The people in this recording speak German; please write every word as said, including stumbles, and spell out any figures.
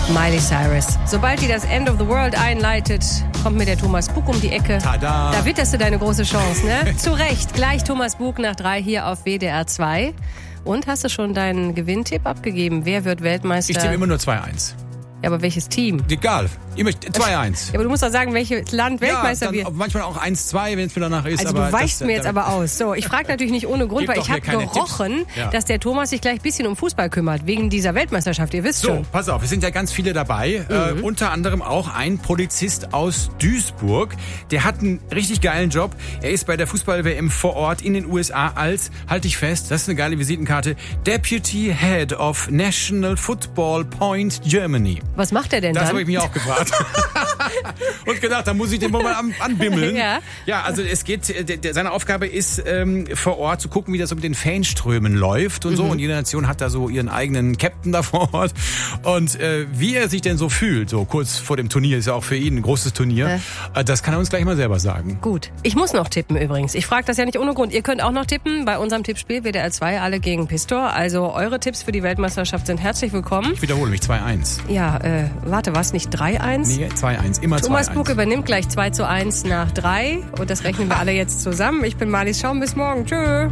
Miley Cyrus. Sobald die das End of the World einleitet, kommt mir der Thomas Bug um die Ecke. Tada! Da witterst du deine große Chance, ne? Zu Recht. Gleich Thomas Bug nach drei hier auf W D R zwei. Und hast du schon deinen Gewinntipp abgegeben? Wer wird Weltmeister? Ich tippe immer nur zwei eins. Ja, aber welches Team? Egal. Immer zwei eins. Ja, aber du musst doch sagen, welches Land Weltmeister ja, wird. Manchmal auch eins zwei, wenn es mir danach ist. Also aber du weichst das, mir jetzt aber aus. So, ich frage natürlich nicht ohne Grund, Gib weil ich habe gerochen, ja. dass der Thomas sich gleich ein bisschen um Fußball kümmert, wegen dieser Weltmeisterschaft, ihr wisst so, schon. So, pass auf, es sind ja ganz viele dabei. Mhm. Äh, unter anderem auch ein Polizist aus Duisburg. Der hat einen richtig geilen Job. Er ist bei der Fußball-W M vor Ort in den U S A als, halt dich fest, das ist eine geile Visitenkarte, Deputy Head of National Football Point Germany. Was macht er denn das dann? Das habe ich mich auch gefragt. Und gedacht, da muss ich den wohl mal an, anbimmeln. Ja. ja, also es geht, der, der, seine Aufgabe ist, ähm, vor Ort zu gucken, wie das so mit den Fanströmen läuft und mhm. so. Und jede Nation hat da so ihren eigenen Captain da vor Ort. Und äh, wie er sich denn so fühlt, so kurz vor dem Turnier, ist ja auch für ihn ein großes Turnier, äh. das kann er uns gleich mal selber sagen. Gut. Ich muss noch tippen übrigens. Ich frage das ja nicht ohne Grund. Ihr könnt auch noch tippen bei unserem Tippspiel W D R zwei, alle gegen Pistor. Also eure Tipps für die Weltmeisterschaft sind herzlich willkommen. Ich wiederhole mich, zwei eins. Ja, äh, warte, war es nicht drei eins? Nee, zwei eins, immer zwei eins. Thomas Bug übernimmt gleich zwei zu eins nach drei und das rechnen wir alle jetzt zusammen. Ich bin Marlies Schaum, bis morgen. Tschö.